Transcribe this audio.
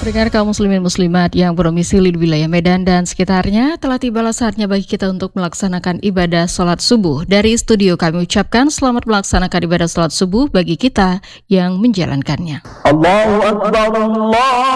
Pendengar kaum muslimin muslimat yang berdomisili di wilayah Medan dan sekitarnya, telah tibalah saatnya bagi kita untuk melaksanakan ibadah sholat subuh. Dari studio kami ucapkan selamat melaksanakan ibadah sholat subuh bagi kita yang menjalankannya. Allahu Akbar, Allah.